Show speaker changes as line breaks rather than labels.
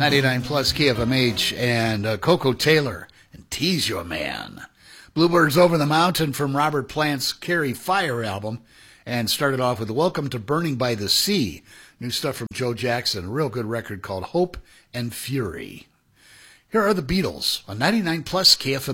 99 plus KFMH and Coco Taylor and Tease Your Man. Bluebirds Over the Mountain from Robert Plant's Carry Fire album, and started off with Welcome to Burning by the Sea. New stuff from Joe Jackson, a real good record called Hope and Fury. Here are the Beatles on 99 plus KFMH.